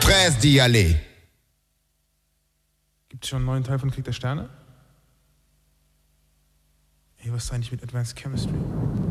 Fräs die Allee. Gibt es schon einen neuen Teil von Krieg der Sterne? Ey, was ist eigentlich mit Advanced Chemistry?